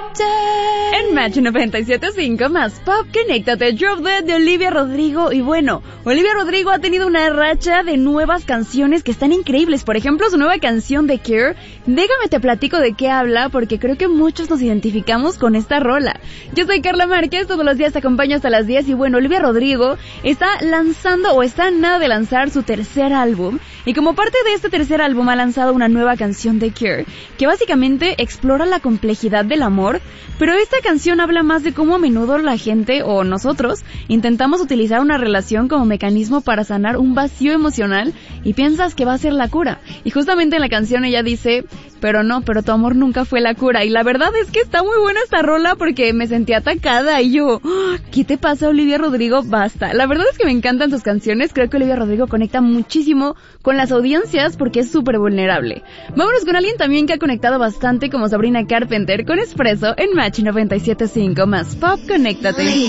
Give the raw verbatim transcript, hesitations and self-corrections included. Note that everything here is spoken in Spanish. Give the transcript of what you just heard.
En Match noventa y siete punto cinco más pop, conéctate, Drop Dead de Olivia Rodrigo. Y bueno, Olivia Rodrigo ha tenido una racha de nuevas canciones que están increíbles. Por ejemplo, su nueva canción The Cure. Déjame te platico de qué habla, porque creo que muchos nos identificamos con esta rola. Yo soy Carla Márquez, todos los días te acompaño hasta las diez. Y bueno, Olivia Rodrigo está lanzando o está a nada de lanzar su tercer álbum. Y como parte de este tercer álbum ha lanzado una nueva canción The Cure, que básicamente explora la complejidad del amor. Pero esta canción habla más de cómo a menudo la gente, o nosotros, intentamos utilizar una relación como mecanismo para sanar un vacío emocional y piensas que va a ser la cura. Y justamente en la canción ella dice, pero no, pero tu amor nunca fue la cura. Y la verdad es que está muy buena esta rola porque me sentí atacada y yo, ¿qué te pasa, Olivia Rodrigo? Basta. La verdad es que me encantan sus canciones, creo que Olivia Rodrigo conecta muchísimo con las audiencias porque es súper vulnerable. Vámonos con alguien también que ha conectado bastante como Sabrina Carpenter con Espresso en Match noventa y siete punto cinco más pop, conéctate.